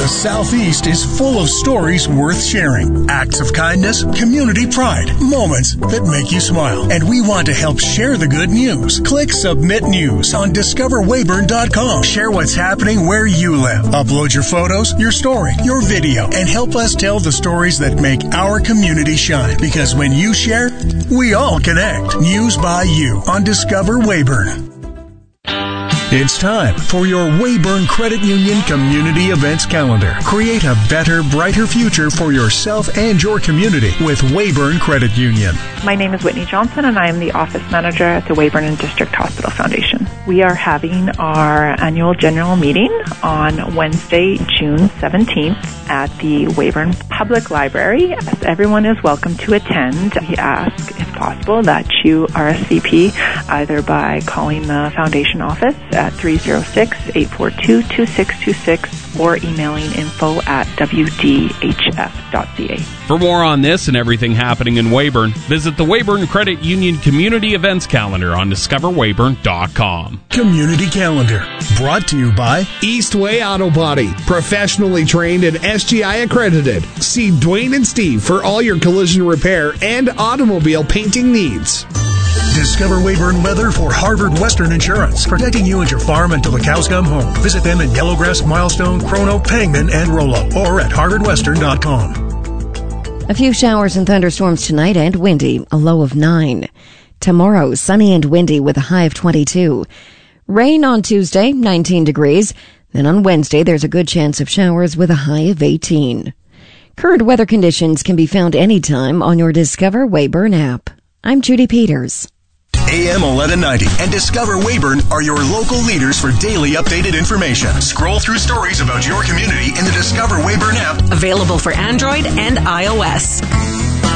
The Southeast is full of stories worth sharing. Acts of kindness, community pride, moments that make you smile. And we want to help share the good news. Click Submit News on DiscoverWeyburn.com. Share what's happening where you live. Upload your photos, your story, your video, and help us tell the stories that make our community shine. Because when you share, we all connect. News by you on Discover Weyburn. It's time for your Weyburn Credit Union Community Events Calendar. Create a better, brighter future for yourself and your community with Weyburn Credit Union. My name is Whitney Johnson, and I am the office manager at the Weyburn and District Hospital Foundation. We are having our annual general meeting on Wednesday, June 17th at the Weyburn Public Library. Everyone is welcome to attend. We ask, if possible, that you RSVP either by calling the foundation office at 306-842-2626 or emailing info@wdhf.ca. For more on this and everything happening in Weyburn, visit the Weyburn Credit Union Community Events Calendar on DiscoverWeyburn.com. Community Calendar, brought to you by Eastway Auto Body, professionally trained and SGI accredited. See Dwayne and Steve for all your collision repair and automobile painting needs. Discover Weyburn weather for Harvard Western Insurance, protecting you and your farm until the cows come home. Visit them in Yellowgrass, Milestone, Chrono, Pangman, and Rollo, or at harvardwestern.com. A few showers and thunderstorms tonight and windy, a low of 9. Tomorrow, sunny and windy with a high of 22. Rain on Tuesday, 19 degrees. Then on Wednesday, there's a good chance of showers with a high of 18. Current weather conditions can be found anytime on your Discover Weyburn app. I'm Judy Peters. AM 1190 and Discover Weyburn are your local leaders for daily updated information. Scroll through stories about your community in the Discover Weyburn app. Available for Android and iOS.